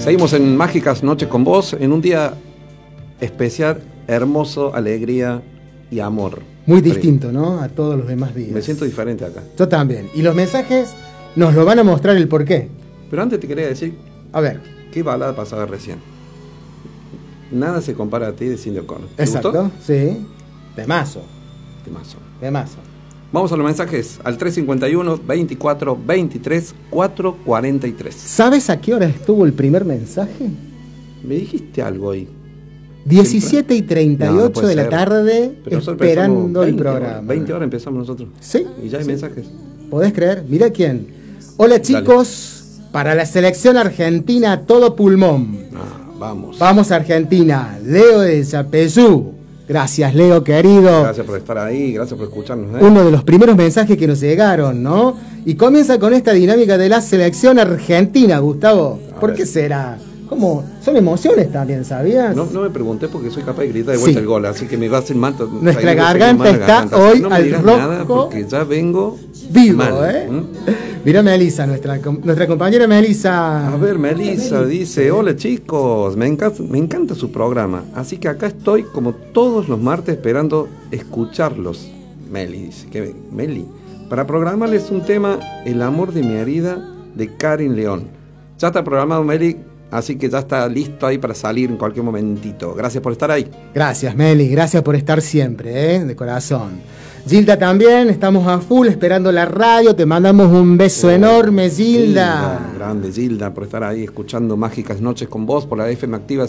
Seguimos en Mágicas Noches con Vos, en un día especial, hermoso, alegría y amor. Muy distinto, ¿no? A todos los demás días. Me siento diferente acá. Yo también. Y los mensajes nos lo van a mostrar el porqué. Pero antes te quería decir, a ver, qué balada pasaba recién. Nada se compara a ti de Cyndi O'Connor. ¿Te exacto, gustó? sí. Temazo. Temazo. Temazo. Vamos a los mensajes al 351 24 23 443. ¿Sabes a qué hora estuvo el primer mensaje? Me dijiste algo hoy. 17:38 no de la ser. tarde, Pero nosotros esperando el 20 programa. horas, 20 horas empezamos nosotros. Sí. Y ya hay sí. mensajes. ¿Podés creer? Mira quién. Hola chicos, para la selección argentina todo pulmón. Vamos. Vamos a Argentina. Leo de Zapezú. Gracias, Leo, querido. Gracias por estar ahí, gracias por escucharnos. Uno de los primeros mensajes que nos llegaron, ¿no? Y comienza con esta dinámica de la selección argentina, Gustavo. ¿Por qué será? ¿Cómo? Son emociones también, ¿sabías? No me pregunté porque soy capaz de gritar de vuelta el gol, así que me va a hacer mal. Nuestra garganta está hoy no me al digas rojo. nada porque ya vengo vivo, mal. ¿eh? Mira Melisa, nuestra compañera Melisa. A ver, Melisa dice, hola chicos, me encanta su programa, así que acá estoy como todos los martes esperando escucharlos. Meli dice, ¿qué? Meli, para programarles un tema, El amor de mi herida, de Karin León. Ya está programado, Meli, así que ya está listo ahí para salir en cualquier momentito. Gracias por estar ahí. Gracias, Meli, gracias por estar siempre, de corazón. Gilda también, estamos a full esperando la radio, te mandamos un beso enorme, Gilda. Grande Gilda, por estar ahí escuchando Mágicas Noches con Vos por la FM Activa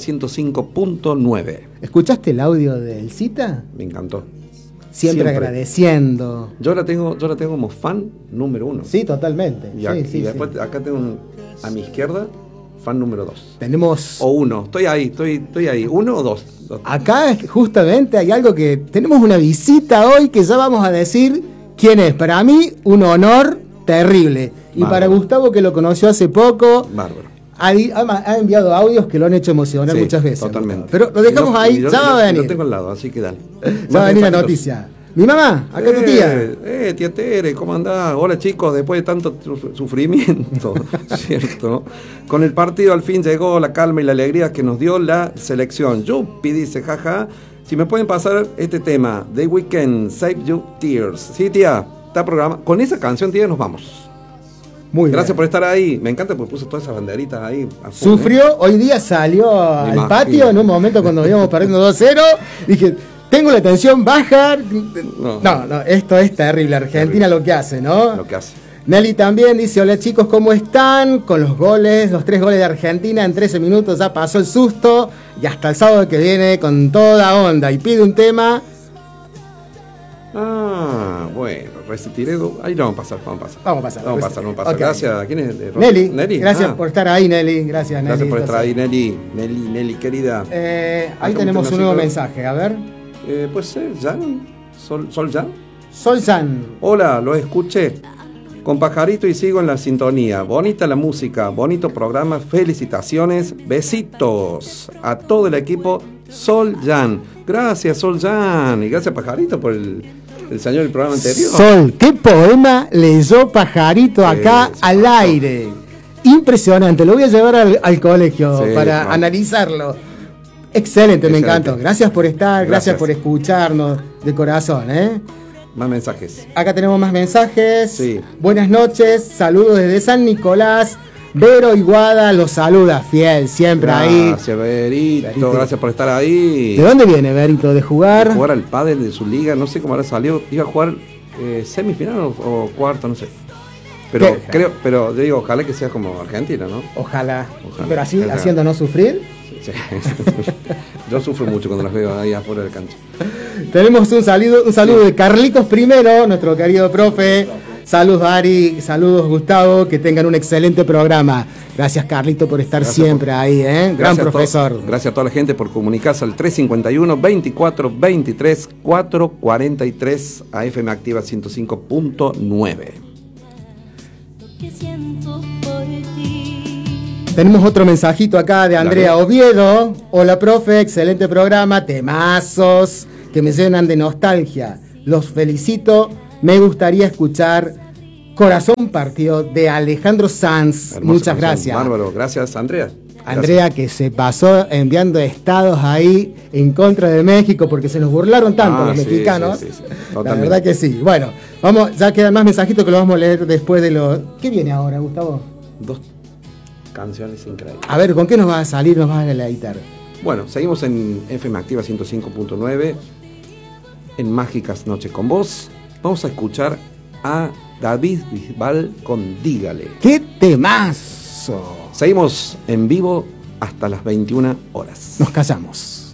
105.9. ¿Escuchaste el audio del Cita? Me encantó. Siempre agradeciendo. Yo la tengo como fan número 1. Sí, totalmente. Y después acá tengo a mi izquierda, fan número 2. Tenemos... O 1, estoy ahí. 1 o 2. Acá justamente hay algo que... Tenemos una visita hoy que ya vamos a decir quién es. Para mí, un honor terrible. Y Bárbaro. Para Gustavo, que lo conoció hace poco... Bárbaro. Ha enviado audios que lo han hecho emocionar muchas veces. Totalmente. Pero lo dejamos ahí, ya va a venir. Lo tengo al lado, así que dale. Ya va a venir la noticia. Mi mamá, acá tu tía. Tía Tere, ¿cómo andás? Hola chicos, después de tanto sufrimiento, ¿cierto? Con el partido al fin llegó la calma y la alegría que nos dio la selección. Yupi dice, jaja, si me pueden pasar este tema, The Weeknd, Save Your Tears. Sí, tía, está programa. Con esa canción, tía, nos vamos. Muy Gracias bien. por estar ahí. Me encanta porque puso todas esas banderitas ahí. Sufrió, hoy día salió al patio en un momento cuando íbamos perdiendo 2-0. Dije, tengo la tensión baja. No, esto es terrible. Argentina lo que hace, ¿no? Lo que hace. Nelly también dice, hola chicos, ¿cómo están? Con los 3 goles de Argentina en 13 minutos ya pasó el susto. Y hasta el sábado que viene con toda onda. Y pide un tema. Bueno, Recitiredo. Ahí lo vamos a pasar. Okay. Gracias. ¿Quién es? Nelly. Gracias por estar ahí, Nelly. Gracias, Nelly. Gracias por estar ahí, Nelly, querida. Ahí tenemos un nuevo mensaje, a ver. Puede ser, Jan. Sol Jan. Sol Jan. Hola, lo escuché. Con Pajarito y sigo en la sintonía. Bonita la música, bonito programa. Felicitaciones, besitos a todo el equipo. Sol Jan. Gracias, Sol Jan. Y gracias, Pajarito, por el señor del programa anterior. Sol, qué poema leyó Pajarito acá al aire. Impresionante, lo voy a llevar al colegio para analizarlo. Excelente, me encantó. Gracias por estar, gracias por escucharnos de corazón, Más mensajes. Acá tenemos más mensajes. Sí. Buenas noches, saludos desde San Nicolás. Vero Iguada los saluda fiel, siempre ahí. Gracias, Verito, gracias por estar ahí. ¿De dónde viene Verito? ¿De jugar? De jugar al pádel de su liga, no sé cómo habrá salido. Iba a jugar semifinal o cuarto, no sé. Pero yo digo, ojalá que sea como Argentina, ¿no? Ojalá. Pero así, haciéndonos sufrir. Sí. Yo sufro mucho cuando las veo ahí afuera del cancha. Tenemos un saludo de Carlitos primero, nuestro querido profe. Saludos Ari, saludos Gustavo, que tengan un excelente programa. Gracias Carlito por estar siempre ahí, gran profesor. Gracias a toda la gente por comunicarse al 351 24 23 443 a FM Activa 105.9. Tenemos otro mensajito acá de Andrea Oviedo. Hola profe, excelente programa, temazos que me llenan de nostalgia. Los felicito. Me gustaría escuchar Corazón Partido de Alejandro Sanz. Hermosa Muchas canción. gracias. Bárbaro, gracias Andrea. Andrea, que se pasó enviando estados ahí en contra de México porque se nos burlaron tanto los mexicanos. Sí. La verdad que sí. Bueno, vamos, ya quedan más mensajitos que los vamos a leer después de lo... ¿Qué viene ahora, Gustavo? 2 canciones increíbles. A ver, ¿con qué nos va a salir? Nos va a deleitar. Bueno, seguimos en FM Activa 105.9, en Mágicas Noches con Vos. Vamos a escuchar a David Bisbal con Dígale. ¡Qué temazo! Seguimos en vivo hasta las 21 horas. Nos casamos.